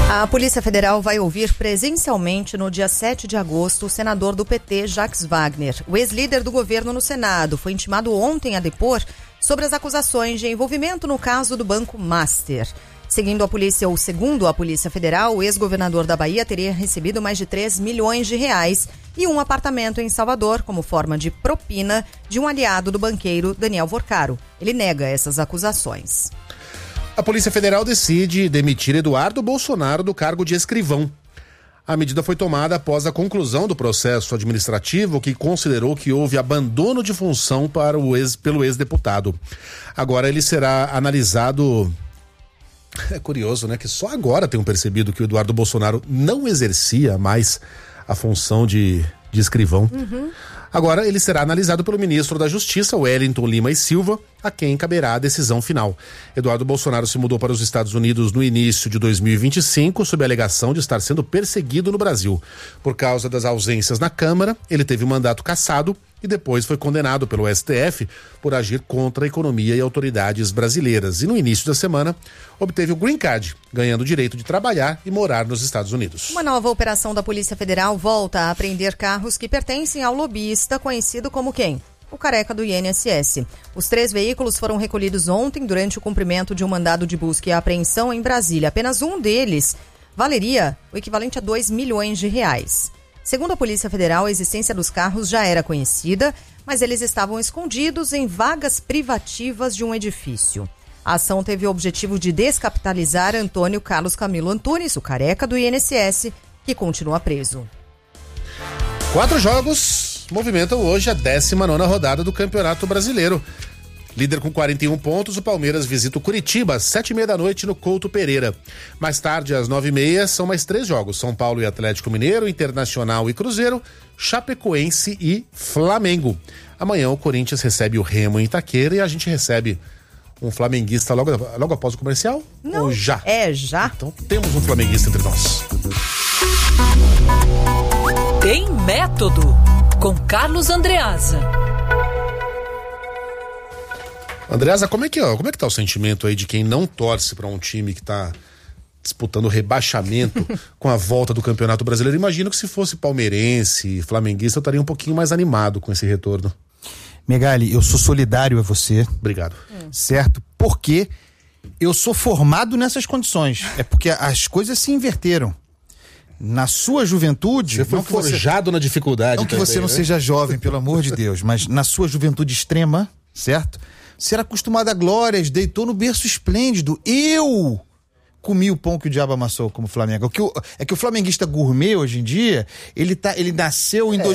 A Polícia Federal vai ouvir presencialmente no dia 7 de agosto o senador do PT, Jacques Wagner. O ex-líder do governo no Senado foi intimado ontem a depor sobre as acusações de envolvimento no caso do Banco Master. Segundo a Polícia Federal, o ex-governador da Bahia teria recebido mais de 3 milhões de reais e um apartamento em Salvador como forma de propina de um aliado do banqueiro Daniel Vorcaro. Ele nega essas acusações. A Polícia Federal decide demitir Eduardo Bolsonaro do cargo de escrivão. A medida foi tomada após a conclusão do processo administrativo que considerou que houve abandono de função pelo ex-deputado. Agora ele será analisado. É curioso, né? Que só agora tenham percebido que o Eduardo Bolsonaro não exercia mais a função de escrivão. Agora ele será analisado pelo ministro da Justiça, Wellington Lima e Silva, a quem caberá a decisão final. Eduardo Bolsonaro se mudou para os Estados Unidos no início de 2025, sob a alegação de estar sendo perseguido no Brasil. Por causa das ausências na Câmara, ele teve o mandato cassado e depois foi condenado pelo STF por agir contra a economia e autoridades brasileiras. E no início da semana, obteve o Green Card, ganhando o direito de trabalhar e morar nos Estados Unidos. Uma nova operação da Polícia Federal volta a apreender carros que pertencem ao lobista conhecido como quem? O careca do INSS. Os 3 veículos foram recolhidos ontem durante o cumprimento de um mandado de busca e apreensão em Brasília. Apenas um deles valeria o equivalente a 2 milhões de reais. Segundo a Polícia Federal, a existência dos carros já era conhecida, mas eles estavam escondidos em vagas privativas de um edifício. A ação teve o objetivo de descapitalizar Antônio Carlos Camilo Antunes, o careca do INSS, que continua preso. 4 jogos movimentam hoje a 19ª rodada do Campeonato Brasileiro. Líder com 41 pontos, o Palmeiras visita o Curitiba às 7h30 da noite no Couto Pereira. Mais tarde, às 9h30, são mais 3 jogos. São Paulo e Atlético Mineiro, Internacional e Cruzeiro, Chapecoense e Flamengo. Amanhã o Corinthians recebe o Remo em Itaquera e a gente recebe um flamenguista logo após o comercial? Não, ou já? É já. Então temos um flamenguista entre nós. Tem Método, com Carlos Andreasa. Andreasa, como é que tá o sentimento aí de quem não torce para um time que tá disputando rebaixamento com a volta do Campeonato Brasileiro? Imagino que se fosse palmeirense, flamenguista, eu estaria um pouquinho mais animado com esse retorno. Megali, eu sou solidário a você. Obrigado. Certo? Porque eu sou formado nessas condições. É porque as coisas se inverteram. Na sua juventude... Você foi forjado na dificuldade. Não que você não seja jovem, pelo amor de Deus, mas na sua juventude extrema, certo? Ser acostumado a glórias, deitou no berço esplêndido. Eu comi o pão que o diabo amassou como Flamengo. É que o flamenguista gourmet hoje em dia, ele nasceu em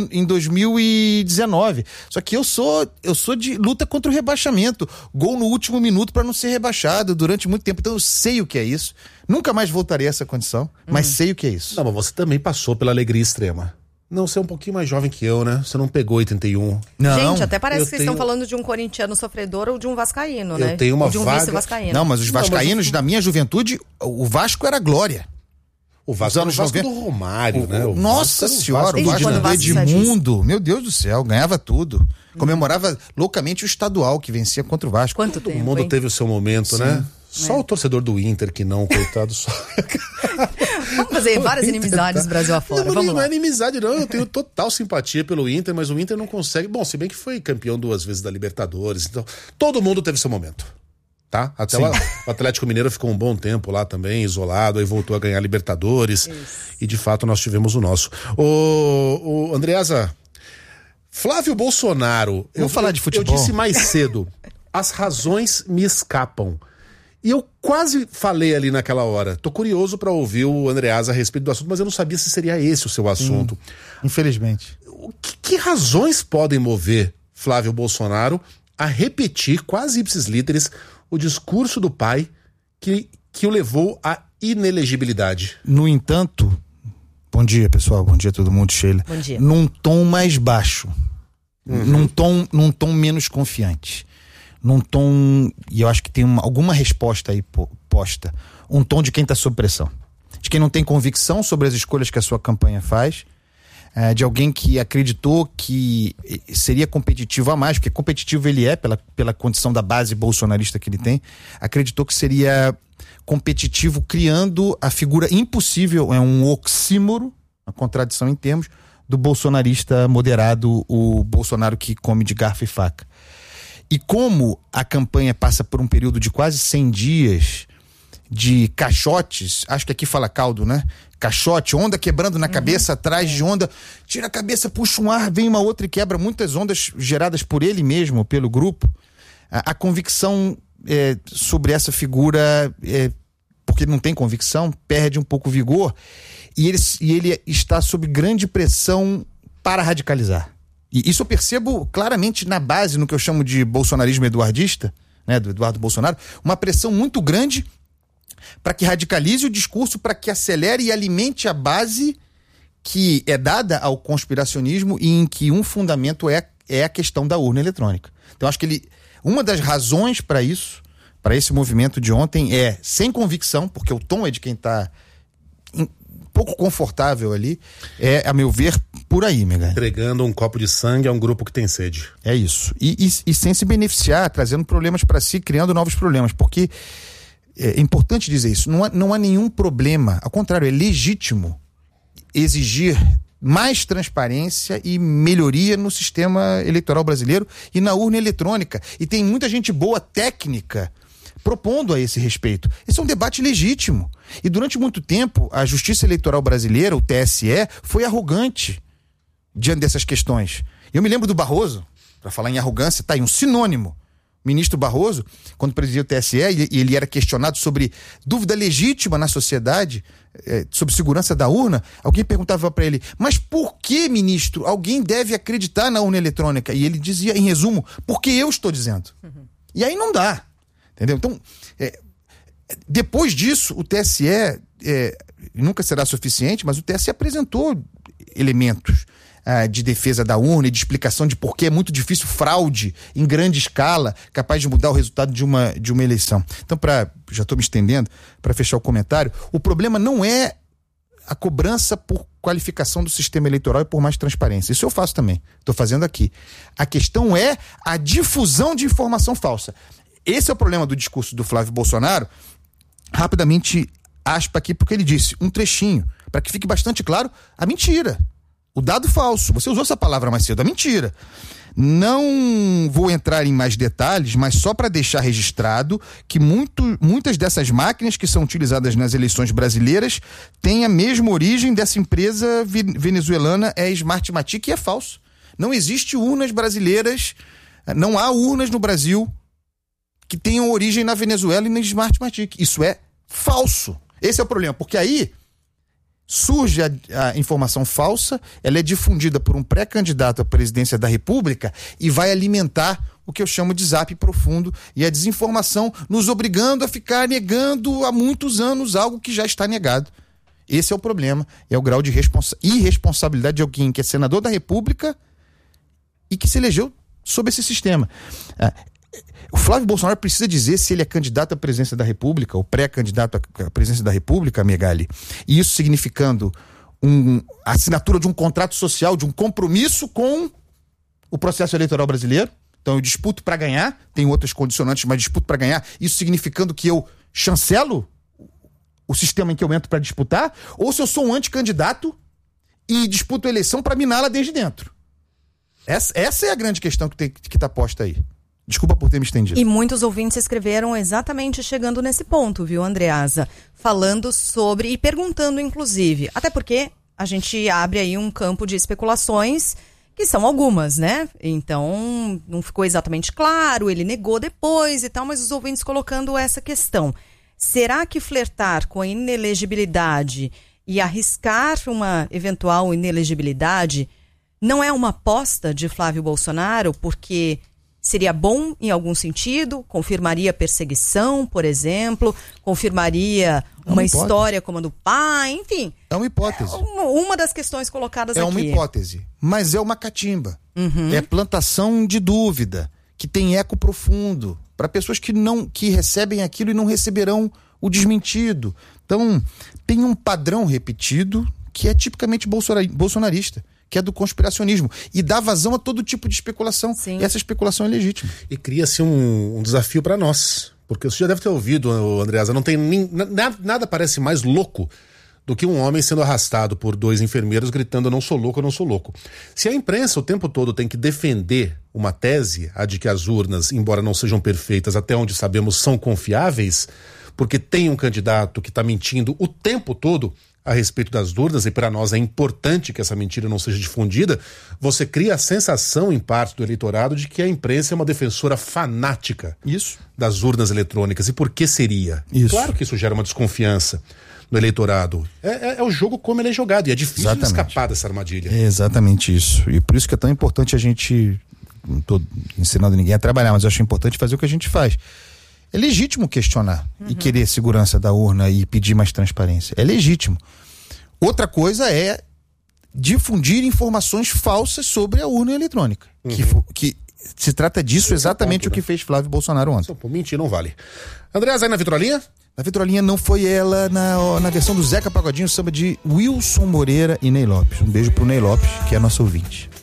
2019. Só que eu sou de luta contra o rebaixamento. Gol no último minuto para não ser rebaixado durante muito tempo. Então eu sei o que é isso. Nunca mais voltarei a essa condição, mas sei o que é isso. Não, mas você também passou pela alegria extrema. Não, você é um pouquinho mais jovem que eu, né? Você não pegou 81. Não. Gente, até parece que vocês estão falando de um corintiano sofredor ou de um vascaíno, né? Eu tenho uma ou de um vaga... vice-vascaíno. Não, mas os vascaínos da minha juventude, o Vasco era glória. O Vasco era o Vasco do Romário, né? Nossa senhora, o Vasco do Edmundo. Meu Deus do céu, ganhava tudo. Comemorava loucamente o estadual que vencia contra o Vasco. Quanto tempo, Todo mundo teve o seu momento, Sim. né? Só o torcedor do Inter que não, coitado. Só... Vamos fazer várias inimizades Brasil afora. Vamos lá. Não é inimizade, não. Eu tenho total simpatia pelo Inter, mas o Inter não consegue. Bom, se bem que foi campeão 2 vezes da Libertadores. Então, todo mundo teve seu momento. Tá? Até o Atlético Mineiro ficou um bom tempo lá também, isolado, aí voltou a ganhar Libertadores. Isso. E de fato nós tivemos o nosso. O Andreasa, Flávio Bolsonaro. Vamos falar de futebol. Eu disse mais cedo, as razões me escapam. E eu quase falei ali naquela hora. Tô curioso para ouvir o Andreasa a respeito do assunto, mas eu não sabia se seria esse o seu assunto. Infelizmente. Que razões podem mover Flávio Bolsonaro a repetir, quase ipsis literis, o discurso do pai que o levou à inelegibilidade? No entanto, bom dia, pessoal, bom dia a todo mundo, Sheila. Bom dia. Num tom mais baixo, num tom menos confiante. Num tom, e eu acho que tem alguma resposta aí posta, um tom de quem está sob pressão, de quem não tem convicção sobre as escolhas que a sua campanha faz, de alguém que acreditou que seria competitivo a mais, porque competitivo ele é pela condição da base bolsonarista que ele tem, acreditou que seria competitivo criando a figura impossível, é um oxímoro, uma contradição em termos, do bolsonarista moderado, o Bolsonaro que come de garfo e faca. E como a campanha passa por um período de quase 100 dias de caixotes, acho que aqui fala caldo, né? Caixote, onda quebrando na cabeça, atrás de onda, tira a cabeça, puxa um ar, vem uma outra e quebra, muitas ondas geradas por ele mesmo, pelo grupo. A convicção sobre essa figura, porque ele não tem convicção, perde um pouco o vigor, e ele está sob grande pressão para radicalizar. E isso eu percebo claramente na base, no que eu chamo de bolsonarismo eduardista, né, do Eduardo Bolsonaro, uma pressão muito grande para que radicalize o discurso, para que acelere e alimente a base que é dada ao conspiracionismo e em que um fundamento é a questão da urna eletrônica. Então acho que uma das razões para isso, para esse movimento de ontem, é sem convicção, porque o tom é de quem está pouco confortável ali, a meu ver, por aí, Megali. Entregando um copo de sangue a um grupo que tem sede. É isso. E sem se beneficiar, trazendo problemas para si, criando novos problemas, porque é importante dizer isso, não há nenhum problema, ao contrário, é legítimo exigir mais transparência e melhoria no sistema eleitoral brasileiro e na urna eletrônica. E tem muita gente boa técnica propondo a esse respeito. Esse é um debate legítimo. E durante muito tempo, a Justiça Eleitoral Brasileira, o TSE, foi arrogante diante dessas questões. Eu me lembro do Barroso, para falar em arrogância, tá aí um sinônimo. O ministro Barroso, quando presidia o TSE, e ele era questionado sobre dúvida legítima na sociedade, sobre segurança da urna, alguém perguntava para ele, mas por que, ministro, alguém deve acreditar na urna eletrônica? E ele dizia, em resumo, porque eu estou dizendo. E aí não dá. Entendeu? Então, depois disso, o TSE nunca será suficiente, mas o TSE apresentou elementos de defesa da urna e de explicação de por que é muito difícil fraude em grande escala, capaz de mudar o resultado de uma eleição. Então, já estou me estendendo, para fechar o comentário, o problema não é a cobrança por qualificação do sistema eleitoral e por mais transparência. Isso eu faço também, estou fazendo aqui. A questão é a difusão de informação falsa. Esse é o problema do discurso do Flávio Bolsonaro. Rapidamente, aspa aqui, porque ele disse um trechinho, para que fique bastante claro a mentira, o dado falso. Você usou essa palavra mais cedo, a mentira. Não vou entrar em mais detalhes, mas só para deixar registrado que muitas dessas máquinas que são utilizadas nas eleições brasileiras têm a mesma origem dessa empresa venezuelana, Smartmatic, e é falso. Não existe urnas brasileiras, não há urnas no Brasil que tenham origem na Venezuela e na Smartmatic. Isso é falso. Esse é o problema, porque aí surge a informação falsa, ela é difundida por um pré-candidato à presidência da República e vai alimentar o que eu chamo de zap profundo e a desinformação, nos obrigando a ficar negando há muitos anos algo que já está negado. Esse é o problema, é o grau de irresponsabilidade de alguém que é senador da República e que se elegeu sob esse sistema. O Flávio Bolsonaro precisa dizer se ele é candidato à presidência da República, ou pré-candidato à presidência da República, Megali, e isso significando a assinatura de um contrato social, de um compromisso com o processo eleitoral brasileiro. Então eu disputo para ganhar, tem outras condicionantes, mas disputo para ganhar, isso significando que eu chancelo o sistema em que eu entro para disputar, ou se eu sou um anticandidato e disputo a eleição para miná-la desde dentro. Essa é a grande questão que está posta aí. Desculpa por ter me estendido. E muitos ouvintes escreveram exatamente chegando nesse ponto, viu, Andreasa? Falando sobre e perguntando, inclusive, até porque a gente abre aí um campo de especulações, que são algumas, né? Então, não ficou exatamente claro, ele negou depois e tal, mas os ouvintes colocando essa questão. Será que flertar com a inelegibilidade e arriscar uma eventual inelegibilidade não é uma aposta de Flávio Bolsonaro, porque seria bom em algum sentido? Confirmaria perseguição, por exemplo? Confirmaria uma história como a do pai? Enfim. É uma hipótese. Uma das questões colocadas aqui. É uma hipótese, mas é uma catimba. É plantação de dúvida, que tem eco profundo, para pessoas que recebem aquilo e não receberão o desmentido. Então, tem um padrão repetido que é tipicamente bolsonarista, que é do conspiracionismo, e dá vazão a todo tipo de especulação. Sim. E essa especulação é legítima. E cria-se um desafio para nós, porque você já deve ter ouvido, Andreasa, não tem nada parece mais louco do que um homem sendo arrastado por 2 enfermeiros gritando eu não sou louco, eu não sou louco. Se a imprensa o tempo todo tem que defender uma tese, a de que as urnas, embora não sejam perfeitas, até onde sabemos são confiáveis, porque tem um candidato que está mentindo o tempo todo a respeito das urnas, e para nós é importante que essa mentira não seja difundida, você cria a sensação em parte do eleitorado de que a imprensa é uma defensora fanática das urnas eletrônicas. E por que seria? Isso. Claro que isso gera uma desconfiança no eleitorado. É o jogo como ele é jogado, e é difícil escapar dessa armadilha. É exatamente isso. E por isso que é tão importante a gente, não estou ensinando ninguém a trabalhar, mas eu acho importante fazer o que a gente faz. É legítimo questionar e querer segurança da urna e pedir mais transparência. É legítimo. Outra coisa é difundir informações falsas sobre a urna eletrônica. Que se trata disso exatamente o que fez Flávio Bolsonaro ontem. Mentir não vale. Andreas, aí na vitrolinha? Na vitrolinha não foi ela na versão do Zeca Pagodinho, samba de Wilson Moreira e Ney Lopes. Um beijo pro Ney Lopes, que é nosso ouvinte.